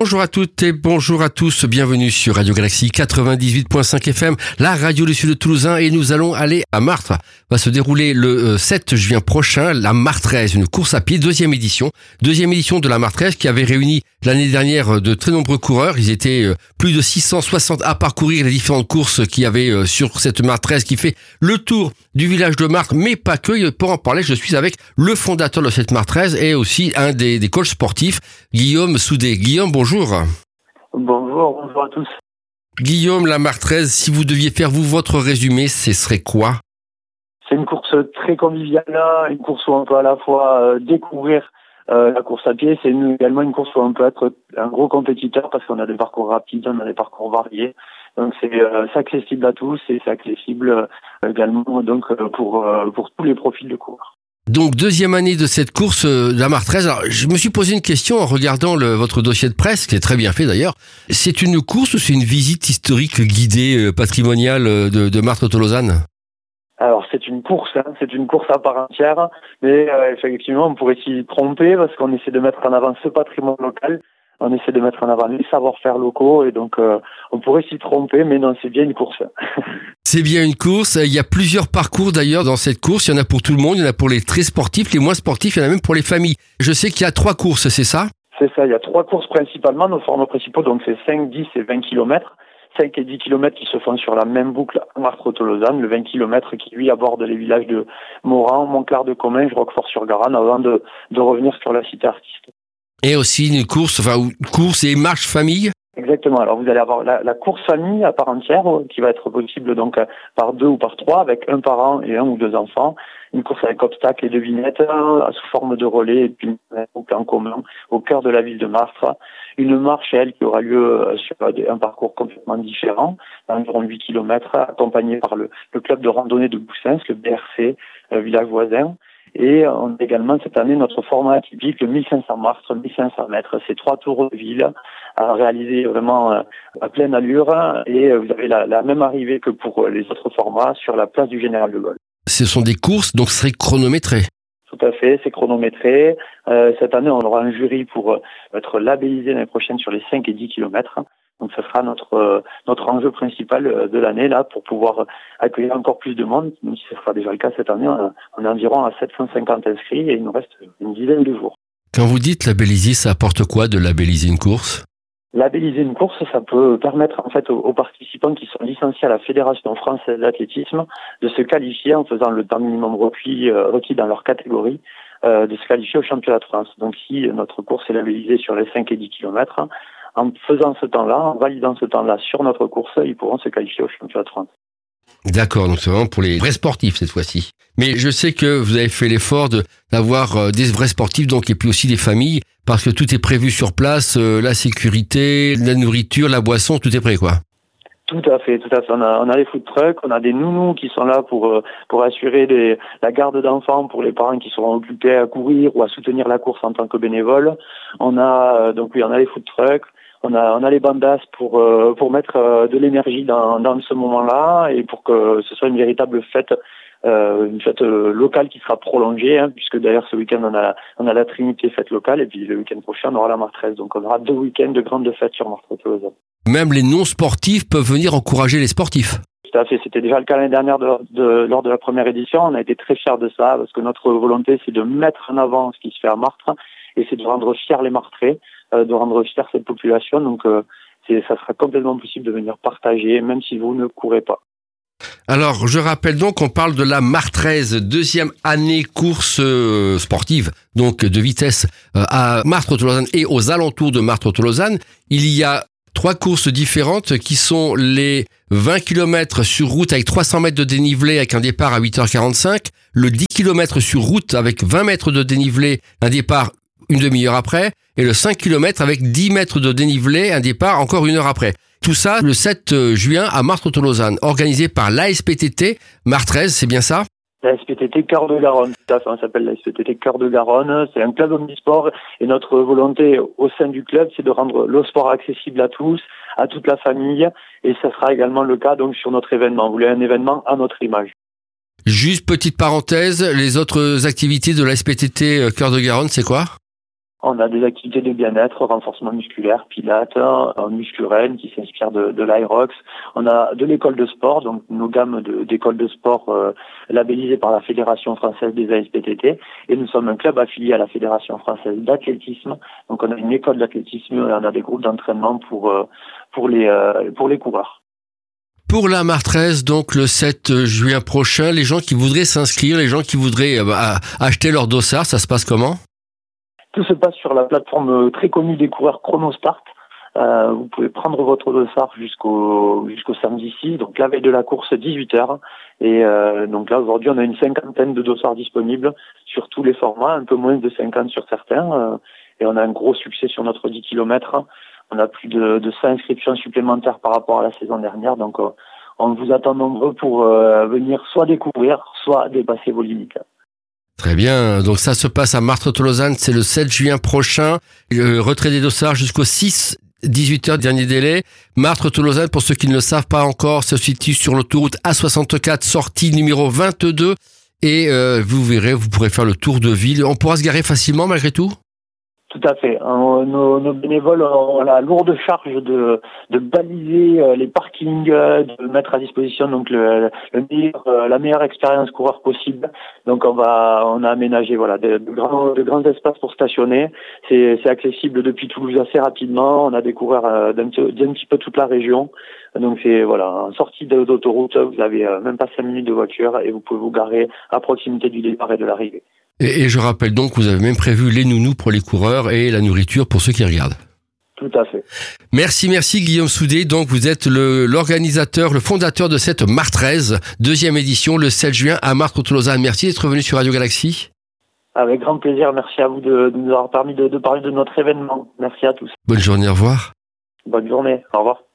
Bonjour à toutes et bonjour à tous, bienvenue sur Radio Galaxie 98.5 FM, la radio du Sud Toulousain, et nous allons aller à Martres. Va se dérouler le 7 juin prochain, la Martraise, une course à pied, deuxième édition de la Martraise qui avait réuni l'année dernière de très nombreux coureurs. Ils étaient plus de 660 à parcourir les différentes courses qu'il y avait sur cette Martraise qui fait le tour du village de Martres, mais pas que. Pour en parler, je suis avec le fondateur de cette Martraise et aussi un des coachs sportifs, Guillaume Soudet. Guillaume, bonjour. Bonjour à tous. Guillaume, la Martraise, si vous deviez faire votre résumé, ce serait quoi? C'est une course très conviviale, une course où on peut à la fois découvrir la course à pied. C'est également une course où on peut être un gros compétiteur parce qu'on a des parcours rapides, on a des parcours variés. Donc c'est accessible à tous et c'est accessible également donc pour tous les profils de coureurs. Donc, deuxième année de cette course de la Martraise. Alors, je me suis posé une question en regardant votre dossier de presse, qui est très bien fait d'ailleurs. C'est une course ou c'est une visite historique guidée patrimoniale de Martres-Tolosane? Alors c'est une course à part entière, mais effectivement on pourrait s'y tromper parce qu'on essaie de mettre en avant ce patrimoine local, on essaie de mettre en avant les savoir-faire locaux et donc on pourrait s'y tromper, mais non, c'est bien une course. C'est bien une course, il y a plusieurs parcours d'ailleurs dans cette course, il y en a pour tout le monde, il y en a pour les très sportifs, les moins sportifs, il y en a même pour les familles. Je sais qu'il y a 3 courses, c'est ça? C'est ça, il y a 3 courses principalement, nos formats principaux, donc c'est 5, 10 et 20 km. 5 et 10 km qui se font sur la même boucle à Martres-Tolosane, le 20 km qui lui aborde les villages de Moran, Montclar-de-Comminges, Roquefort-sur-Garonne avant de revenir sur la cité artiste. Et aussi une course et marche famille? Exactement, alors vous allez avoir la course famille à part entière qui va être possible donc par 2 ou par 3 avec un parent et 1 ou 2 enfants. Une course avec obstacles et devinettes sous forme de relais et puis en commun au cœur de la ville de Martres. Une marche, elle, qui aura lieu sur un parcours complètement différent, d'environ 8 km, accompagné par le club de randonnée de Boussens, le BRC, village voisin. Et on a également cette année notre format atypique, le 1500 Martres, 1500 mètres. C'est 3 tours de ville à réaliser vraiment à pleine allure. Et vous avez la même arrivée que pour les autres formats sur la place du Général de Gaulle. Ce sont des courses, donc ce serait chronométré. Tout à fait, c'est chronométré. Cette année, on aura un jury pour être labellisé l'année prochaine sur les 5 et 10 km. Donc, ce sera notre enjeu principal de l'année, là, pour pouvoir accueillir encore plus de monde. Même si ce sera déjà le cas cette année, on est environ à 750 inscrits et il nous reste une dizaine de jours. Quand vous dites labelliser, ça apporte quoi de labelliser une course? Labelliser une course, ça peut permettre en fait aux participants qui sont licenciés à la Fédération française d'athlétisme de se qualifier en faisant le temps minimum requis dans leur catégorie, de se qualifier au championnat de France. Donc si notre course est labellisée sur les 5 et 10 km, en faisant ce temps-là, en validant ce temps-là sur notre course, ils pourront se qualifier au championnat de France. D'accord, donc c'est vraiment pour les vrais sportifs cette fois-ci. Mais je sais que vous avez fait l'effort d'avoir des vrais sportifs, donc, et puis aussi des familles, parce que tout est prévu sur place, la sécurité, la nourriture, la boisson, tout est prêt, quoi. Tout à fait. On a les food trucks, on a des nounous qui sont là pour assurer la garde d'enfants pour les parents qui seront occupés à courir ou à soutenir la course en tant que bénévoles. On a les food trucks. On a les bandas pour mettre de l'énergie dans ce moment-là et pour que ce soit une véritable fête, une fête locale qui sera prolongée, puisque d'ailleurs ce week-end on a la Trinité fête locale et puis le week-end prochain on aura la Martraise. Donc on aura 2 week-ends de grandes fêtes sur Martres-Tolosane. Même les non-sportifs peuvent venir encourager les sportifs. Tout à fait, c'était déjà le cas l'année dernière lors de la première édition. On a été très fiers de ça parce que notre volonté c'est de mettre en avant ce qui se fait à Martres et c'est de rendre fiers les Martrais, de rendre fiers cette population. Donc ça sera complètement possible de venir partager même si vous ne courez pas. Alors, je rappelle donc qu'on parle de la Martraise, deuxième année course sportive, donc de vitesse à Martres-Tolosane et aux alentours de Martres-Tolosane. Il y a 3 courses différentes qui sont les 20 km sur route avec 300 mètres de dénivelé avec un départ à 8h45, le 10 km sur route avec 20 mètres de dénivelé, un départ une demi-heure après, et le 5 km avec 10 mètres de dénivelé, un départ encore 1 heure après. Tout ça le 7 juin à Martres-Tolosane, organisé par l'ASPTT Martraise, c'est bien ça? La SPTT Cœur de Garonne, tout à fait, on s'appelle la SPTT Cœur de Garonne, c'est un club omnisport et notre volonté au sein du club c'est de rendre le sport accessible à tous, à toute la famille et ça sera également le cas donc sur notre événement. Vous voulez un événement à notre image. Juste petite parenthèse, les autres activités de la SPTT Cœur de Garonne, c'est quoi? On a des activités de bien-être, renforcement musculaire, pilates, muscu-ren qui s'inspire de l'Aerox. On a de l'école de sport, donc nos gammes d'écoles de sport labellisées par la Fédération française des ASPTT. Et nous sommes un club affilié à la Fédération française d'athlétisme. Donc on a une école d'athlétisme et on a des groupes d'entraînement pour les coureurs. Pour la Martraise, donc le 7 juin prochain, les gens qui voudraient s'inscrire, les gens qui voudraient acheter leur dossard, ça se passe comment ? Tout se passe sur la plateforme très connue des coureurs Chronospart. Vous pouvez prendre votre dossard jusqu'au samedi 6, donc la veille de la course 18h. Et donc là aujourd'hui on a une 50aine de dossards disponibles sur tous les formats, un peu moins de 50 sur certains. Et on a un gros succès sur notre 10 km. On a plus de 100 inscriptions supplémentaires par rapport à la saison dernière. Donc on vous attend nombreux pour venir soit découvrir, soit dépasser vos limites. Très bien, donc ça se passe à Martres-Tolosane, c'est le 7 juin prochain, retrait des dossards jusqu'au 6, 18h, dernier délai. Martres-Tolosane, pour ceux qui ne le savent pas encore, se situe sur l'autoroute A64, sortie numéro 22, et vous verrez, vous pourrez faire le tour de ville. On pourra se garer facilement malgré tout ? Tout à fait. Nos bénévoles ont la lourde charge de baliser les parkings, de mettre à disposition donc la meilleure expérience coureur possible. Donc on a aménagé de grands espaces pour stationner. C'est accessible depuis Toulouse assez rapidement. On a des coureurs d'un petit peu toute la région. Donc c'est en sortie d'autoroute, vous avez même pas 5 minutes de voiture et vous pouvez vous garer à proximité du départ et de l'arrivée. Et je rappelle donc que vous avez même prévu les nounous pour les coureurs et la nourriture pour ceux qui regardent. Tout à fait. Merci Guillaume Soudé. Donc vous êtes l'organisateur, le fondateur de cette Martraise, 2e édition, le 7 juin à Martres-Tolosane. Merci d'être venu sur Radio Galaxie. Avec grand plaisir. Merci à vous de nous avoir permis de parler de notre événement. Merci à tous. Bonne journée, au revoir. Bonne journée, au revoir.